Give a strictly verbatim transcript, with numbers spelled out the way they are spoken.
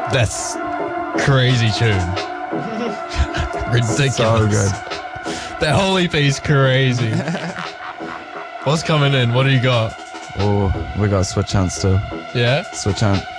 That's crazy tune. Ridiculous. So good. That whole E P is crazy. What's coming in? What do you got? Oh, we got Switch Ant still. Yeah? Switch Ant.